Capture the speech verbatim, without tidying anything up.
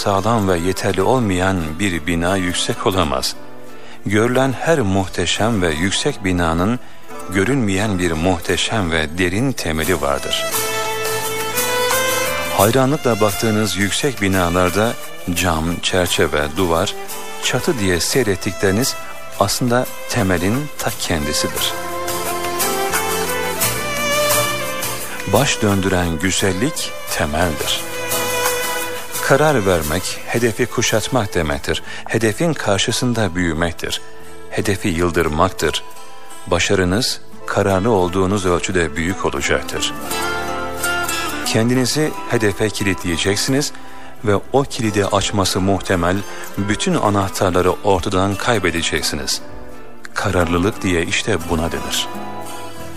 sağlam ve yeterli olmayan bir bina yüksek olamaz. Görülen her muhteşem ve yüksek binanın görünmeyen bir muhteşem ve derin temeli vardır. Hayranlıkla baktığınız yüksek binalarda cam, çerçeve, duvar, çatı diye seyrettikleriniz aslında temelin ta kendisidir. Baş döndüren güzellik temeldir. Karar vermek, hedefi kuşatmak demektir. Hedefin karşısında büyümektir. Hedefi yıldırmaktır. Başarınız, kararlı olduğunuz ölçüde büyük olacaktır. Kendinizi hedefe kilitleyeceksiniz ve o kilidi açması muhtemel bütün anahtarları ortadan kaybedeceksiniz. Kararlılık diye işte buna denir.